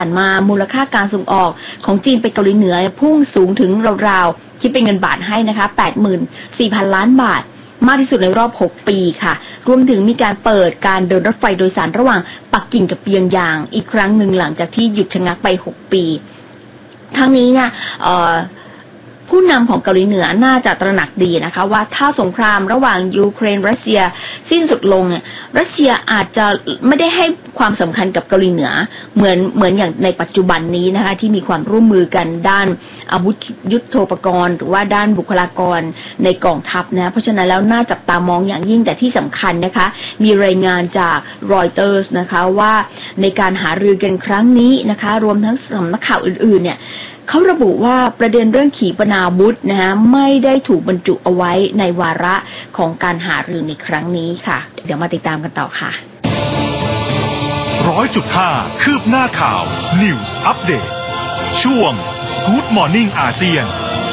มามูลค่าการส่งออกของจีนไปเกาหลีเหนือพุ่งสูงถึงราวๆคิดเป็นเงินบาทให้นะคะ 84,000 ล้านบาทมากที่สุดในรอบ 6 ปีค่ะรวมถึงมีการเปิดการเดินรถไฟโดยสารระหว่างปักกิ่งกับเปียงยางอีกครั้งหนึ่งหลังจากที่หยุดชะงักไป 6 ปีทั้งนี้เนี่ยผู้นำของเกาหลีเหนือน่าจะตระหนักดีนะคะว่าถ้าสงครามระหว่างยูเครนรัสเซียสิ้นสุดลงเนี่ยรัสเซียอาจจะไม่ได้ให้ความสำคัญกับเกาหลีเหนือเหมือนอย่างในปัจจุบันนี้นะคะที่มีความร่วมมือกันด้านอาวุธยุทโธปกรณ์หรือว่าด้านบุคลากรในกองทัพนะเพราะฉะนั้นแล้วน่าจับตามองอย่างยิ่งแต่ที่สำคัญนะคะมีรายงานจากรอยเตอร์สนะคะว่าในการหารือกันครั้งนี้นะคะรวมทั้งสำนักข่าวอื่นๆเนี่ยเขาระบุว่าประเด็นเรื่องขีปนาวุธนะคะไม่ได้ถูกบรรจุเอาไว้ในวาระของการหารือในครั้งนี้ค่ะเดี๋ยวมาติดตามกันต่อค่ะ 100.5 คืบหน้าข่าว News Update ช่วง Good Morning อาเซียน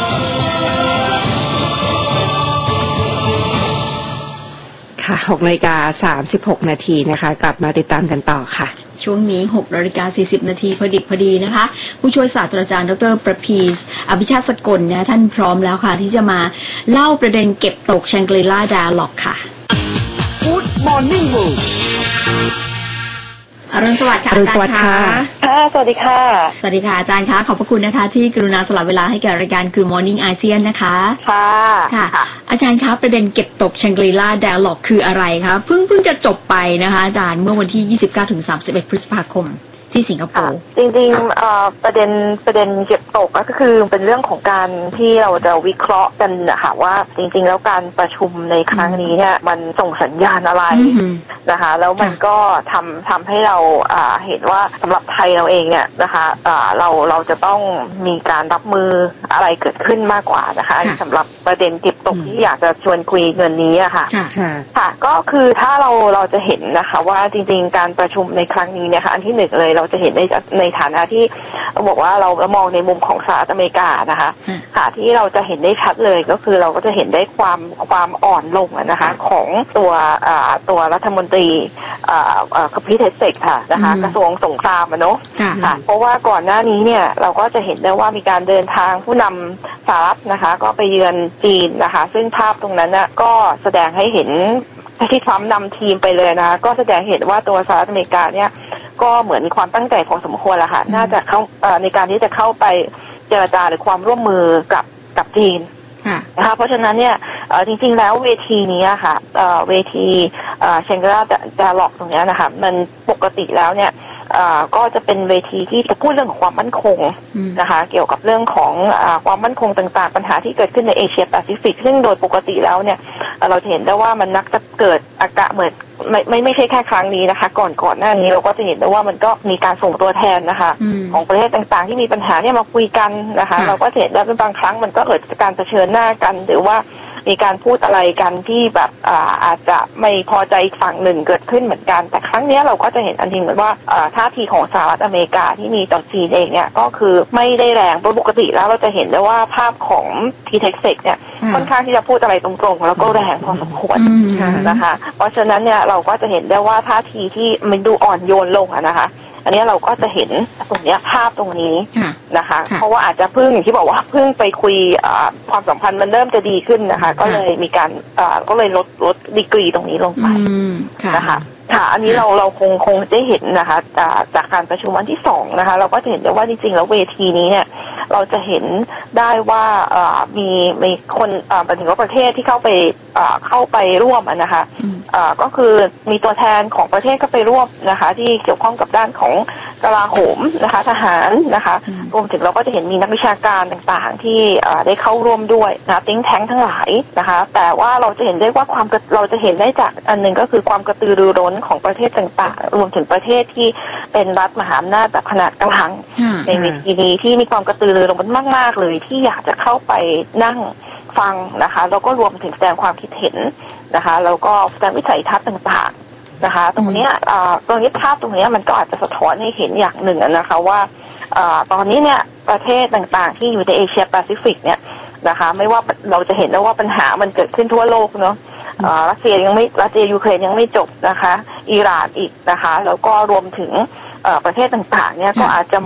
ค่ะ 6:36 นาทีนะคะกลับมาติดตามกันต่อค่ะช่วงนี้ 6:40 นาทีพอดีนะคะผู้ช่วยศาสตราจารย์ดร.ประพีสอภิชาติสกลนะท่านพร้อมแล้วค่ะที่จะมาเล่าประเด็นเก็บตก Shangri-La Dialogue ค่ะ Good Morning World อรุณสวัสดิ์ค่ะอาจารย์ค่ะสวัสดีค่ะสวัสดีค่ะอาจารย์คะขอบพระคุณนะคะที่กรุณาสละเวลาให้แก่รายการ Good Morning อาเซียนนะคะค่ะอาจารย์คะประเด็นเก็บตก Shangri-La Dialogue คืออะไรคะเพิ่งจะจบไปนะคะอาจารย์เมื่อวันที่ 29-31 พฤษภาคมที่สิงคโปร์จริงๆประเด็นเก็บตกก็คือเป็นเรื่องของการที่เราจะวิเคราะห์กันนะคะว่าจริงๆแล้วการประชุมในครั้งนี้เนี่ยมันส่งสัญญาณอะไรนะคะแล้วมันก็ทำให้เราเห็นว่าสำหรับไทยเราเองเนี่ยนะคะเราจะต้องมีการรับมืออะไรเกิดขึ้นมากกว่านะคะสำหรับประเด็นเก็บตกที่อยากจะชวนคุยเงินนี้อะค่ะก็คือถ้าเราจะเห็นนะคะว่าจริงๆการประชุมในครั้งนี้เนี่ยค่ะอันที่หนึ่งเลยเราจะเห็นในฐานะที่บอกว่าเรามองในมุมของสหรัฐอเมริกานะคะค่ะที่เราจะเห็นได้ชัดเลยก็คือเราก็จะเห็นได้ความอ่อนลงนะคะของตัวรัฐมนตรีกับพี่เทสเซกค่ะนะคะกระทรวงสงครามเนาะค่ะเพราะว่าก่อนหน้านี้เนี่ยเราก็จะเห็นได้ว่ามีการเดินทางผู้นำสหรัฐนะคะก็ไปเยือนจีนนะคะซึ่งภาพตรงนั้นนะก็แสดงให้เห็นที่ทรัมป์นำทีมไปเลยนะก็แสดงเห็นว่าตัวสหรัฐอเมริกาเนี่ยก็เหมือนความตั้งใจพอสมควรแล้วค่ะน่าจะเข้าในการที่จะเข้าไปเจรจาหรือความร่วมมือกับจีนนะคะเพราะฉะนั้นเนี่ยจริงๆแล้วเวทีนี้ค่ะเวทีShangri-La Dialogue ตรงนี้นะคะมันปกติแล้วเนี่ยก็จะเป็นเวทีที่จะพูดเรื่องของความมั่นคงนะคะเกี่ยวกับเรื่องของความมั่นคงต่างๆปัญหาที่เกิดขึ้นในเอเชียแปซิฟิกซึ่งโดยปกติแล้วเนี่ยเราจะเห็นได้ว่ามันนักจะเกิดอากาศเหมือนไม่ใช่แค่ครั้งนี้นะคะก่อนหน้านี้เราก็จะเห็นได้ว่ามันก็มีการส่งตัวแทนนะคะของประเทศต่างๆที่มีปัญหาเนี่ยมาคุยกันนะคะเราก็เห็นได้เป็นบางครั้งมันก็เกิดการเผชิญหน้ากันหรือว่ามีการพูดอะไรกันที่แบบอาจจะไม่พอใจอีกฝั่งหนึ่งเกิดขึ้นเหมือนกันแต่ครั้งนี้เราก็จะเห็นอันจริงเหมือนว่าท่าทีของสหรัฐอเมริกาที่มีต่อจีนเองเนี่ยก็คือไม่ได้แรงปกติแล้วเราจะเห็นได้ว่าภาพของทีเท็กเซกเนี่ยค่อนข้างที่จะพูดอะไรตรงๆแล้วก็แรงพอสมควรนะคะเพราะฉะนั้นเนี่ยเราก็จะเห็นได้ว่าท่าทีที่มันดูอ่อนโยนลงนะคะอันนี้เราก็จะเห็นตรงนี้ภาพตรงนี้นะคะเพราะว่าอาจจะอย่างที่บอกว่าเพิ่งไปคุยความสัมพันธ์มันเริ่มจะดีขึ้นนะคะก็เลยมีการก็เลยลดดีกรีตรงนี้ลงไปนะคะค่ะอันนี้เราคงได้เห็นนะคะจากการประชุมวันที่2นะคะเราก็จะเห็นได้ว่าจริงๆแล้วเวทีนี้เนี่ยเราจะเห็นได้ว่ามีคนหมายถึงว่าประเทศที่เข้าไปร่วมนะคะก็คือมีตัวแทนของประเทศเข้าไปร่วมนะคะที่เกี่ยวข้องกับด้านของกลาโหมนะคะทหารนะคะรวมถึงเราก็จะเห็นมีนักวิชาการต่างๆที่ได้เข้าร่วมด้วยนะthink tankทั้งหลายนะคะแต่ว่าเราจะเห็นได้ว่าเราจะเห็นได้จากอันนึงก็คือความกระตือรือร้นของประเทศต่างๆรวมถึงประเทศที่เป็นรัฐมหาอำนาจแบบขนาดกลางในเวทีนี้ที่มีความกระตือรือร้นมากๆเลยที่อยากจะเข้าไปนั่งฟังนะคะแล้วก็รวมถึงแสดงความคิดเห็นนะคะแล้วก็แสดงวิสัยทัศน์ต่างๆนะคะตรงนี้ภาพตรงนี้มันก็อาจจะสะท้อนให้เห็นอย่างหนึ่งนะคะว่าตอนนี้เนี่ยประเทศต่างๆที่อยู่ในเอเชียแปซิฟิกเนี่ยนะคะไม่ว่าเราจะเห็นได้ว่าปัญหามันเกิดขึ้นทั่วโลกเนาะรัสเซียยูเครนยังไม่จบนะคะอิหร่านอีกนะคะแล้วก็รวมถึงประเทศต่างๆเนี่ยก็อาจจะ